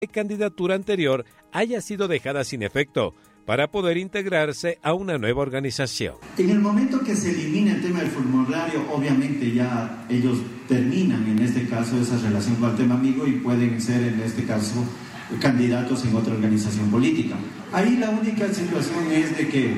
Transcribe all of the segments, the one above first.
candidatura anterior haya sido dejada sin efecto para poder integrarse a una nueva organización. En el momento que se elimina el tema del formulario, obviamente ya ellos terminan en este caso esa relación con el tema amigo y pueden ser en este caso candidatos en otra organización política. Ahí la única situación es de que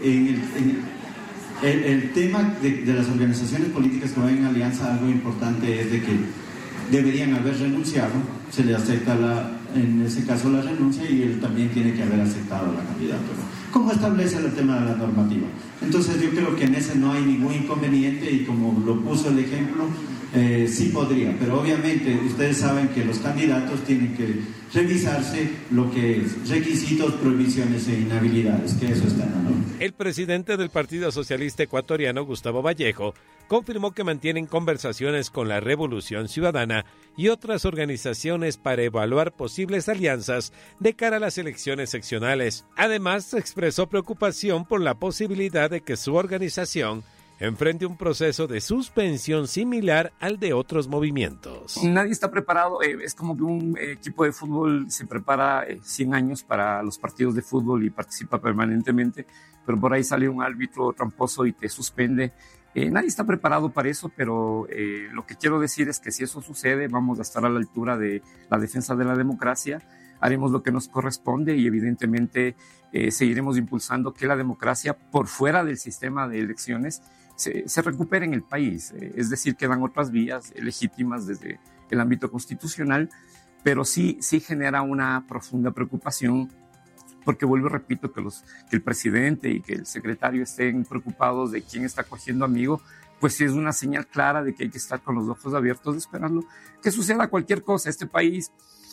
el tema de las organizaciones políticas que van en alianza, algo importante es de que deberían haber renunciado, se le acepta en ese caso la renuncia y él también tiene que haber aceptado la candidatura, como establece el tema de la normativa. Entonces yo creo que en ese no hay ningún inconveniente y como lo puso el ejemplo, sí podría, pero obviamente ustedes saben que los candidatos tienen que revisarse lo que es requisitos, prohibiciones e inhabilidades, que eso está en la norma. El presidente del Partido Socialista Ecuatoriano, Gustavo Vallejo, confirmó que mantienen conversaciones con la Revolución Ciudadana y otras organizaciones para evaluar posibles alianzas de cara a las elecciones seccionales. Además, expresó preocupación por la posibilidad de que su organización enfrente un proceso de suspensión similar al de otros movimientos. Nadie está preparado, es como que un equipo de fútbol se prepara 100 años para los partidos de fútbol y participa permanentemente, pero por ahí sale un árbitro tramposo y te suspende. Nadie está preparado para eso, pero lo que quiero decir es que si eso sucede, vamos a estar a la altura de la defensa de la democracia, haremos lo que nos corresponde y evidentemente seguiremos impulsando que la democracia por fuera del sistema de elecciones se recupere en el país. Es decir, quedan otras vías legítimas desde el ámbito constitucional, pero sí genera una profunda preocupación porque vuelvo y repito que el presidente y que el secretario estén preocupados de quién está cogiendo amigo, pues es una señal clara de que hay que estar con los ojos abiertos esperando que suceda cualquier cosa. Este país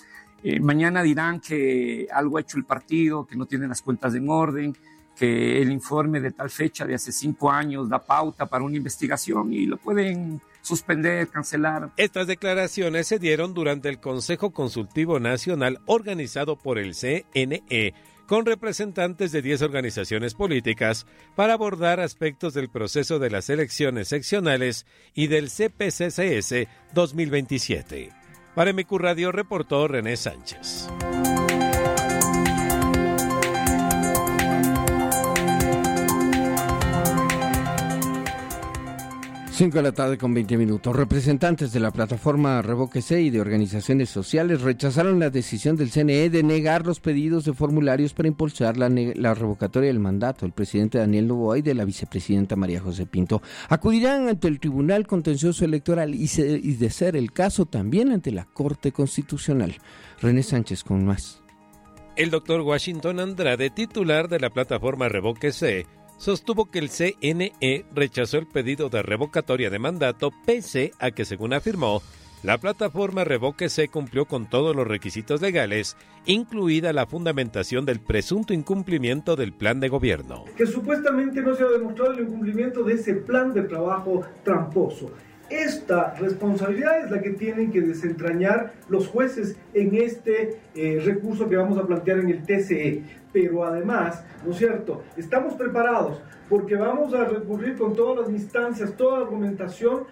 mañana dirán que algo ha hecho el partido, que no tienen las cuentas en orden, que el informe de tal fecha de hace 5 años da pauta para una investigación y lo pueden suspender, cancelar. Estas declaraciones se dieron durante el Consejo Consultivo Nacional organizado por el CNE, con representantes de 10 organizaciones políticas para abordar aspectos del proceso de las elecciones seccionales y del CPCCS 2027. Para MQ Radio reportó René Sánchez. 5 de la tarde con 20 minutos. Representantes de la plataforma Revóquese y de organizaciones sociales rechazaron la decisión del CNE de negar los pedidos de formularios para impulsar la revocatoria del mandato del presidente Daniel Noboa y de la vicepresidenta María José Pinto. Acudirán ante el Tribunal Contencioso Electoral y de ser el caso también ante la Corte Constitucional. René Sánchez con más. El doctor Washington Andrade, titular de la plataforma Revóquese, sostuvo que el CNE rechazó el pedido de revocatoria de mandato pese a que, según afirmó, la plataforma Revóquese cumplió con todos los requisitos legales, incluida la fundamentación del presunto incumplimiento del plan de gobierno. Que supuestamente no se ha demostrado el incumplimiento de ese plan de trabajo tramposo. Esta responsabilidad es la que tienen que desentrañar los jueces en este recurso que vamos a plantear en el TCE. Pero además, ¿no es cierto?, estamos preparados porque vamos a recurrir con todas las instancias, toda la argumentación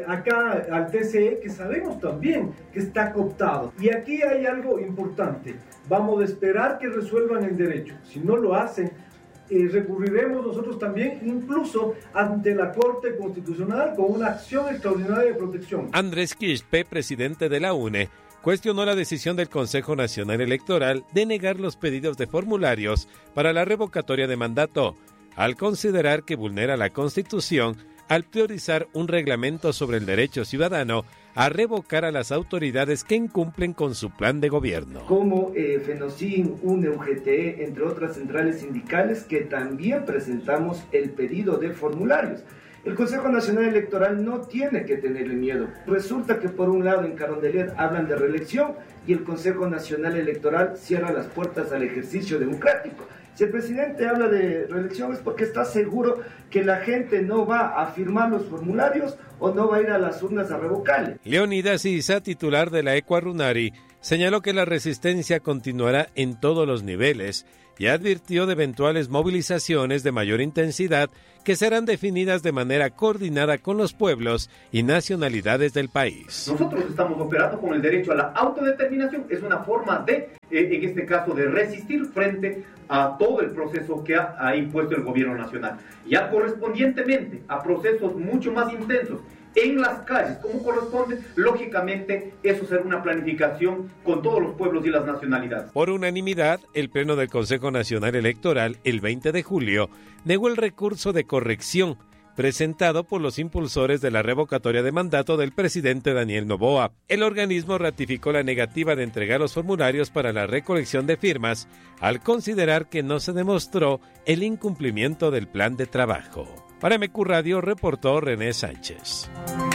acá al TCE, que sabemos también que está cooptado. Y aquí hay algo importante, vamos a esperar que resuelvan el derecho. Si no lo hacen, recurriremos nosotros también incluso ante la Corte Constitucional con una acción extraordinaria de protección. Andrés Quispe, presidente de la UNE, cuestionó la decisión del Consejo Nacional Electoral de negar los pedidos de formularios para la revocatoria de mandato, al considerar que vulnera la Constitución al priorizar un reglamento sobre el derecho ciudadano a revocar a las autoridades que incumplen con su plan de gobierno. Como FENOCIN, UNE, UGTE, entre otras centrales sindicales que también presentamos el pedido de formularios. El Consejo Nacional Electoral no tiene que tenerle miedo. Resulta que por un lado en Carondelet hablan de reelección y el Consejo Nacional Electoral cierra las puertas al ejercicio democrático. Si el presidente habla de reelección es porque está seguro que la gente no va a firmar los formularios o no va a ir a las urnas a revocarle. Leonidas Issa, titular de la Ecuarunari, Señaló que la resistencia continuará en todos los niveles y advirtió de eventuales movilizaciones de mayor intensidad que serán definidas de manera coordinada con los pueblos y nacionalidades del país. Nosotros estamos operando con el derecho a la autodeterminación. Es una forma de, en este caso, de resistir frente a todo el proceso que ha impuesto el gobierno nacional. Ya correspondientemente a procesos mucho más intensos en las calles, como corresponde, lógicamente eso será una planificación con todos los pueblos y las nacionalidades. Por unanimidad, el Pleno del Consejo Nacional Electoral, el 20 de julio, negó el recurso de corrección presentado por los impulsores de la revocatoria de mandato del presidente Daniel Noboa. El organismo ratificó la negativa de entregar los formularios para la recolección de firmas, al considerar que no se demostró el incumplimiento del plan de trabajo. Para MQ Radio, reportó René Sánchez.